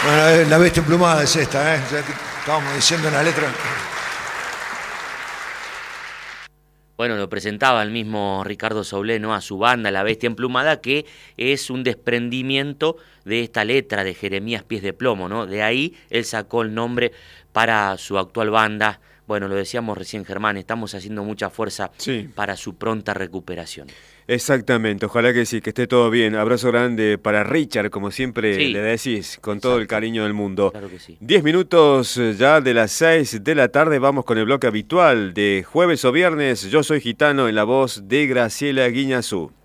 Bueno, la bestia emplumada es esta, ¿eh? Ya que estábamos diciendo en la letra. Bueno, lo presentaba el mismo Ricardo Soulé, ¿no? A su banda, La Bestia Emplumada, que es un desprendimiento de esta letra de Jeremías Pies de Plomo, ¿no? De ahí él sacó el nombre para su actual banda. Bueno, lo decíamos recién, Germán, estamos haciendo mucha fuerza Sí, para su pronta recuperación. exactamente. Ojalá que sí, que esté todo bien. Abrazo grande para Richard, como siempre le Sí, decís, con todo el exacto, cariño del mundo. claro que sí. 10 minutos ya de las 6 de la tarde, vamos con el bloque habitual de jueves o viernes. Yo soy gitano en la voz de Graciela Guiñazú.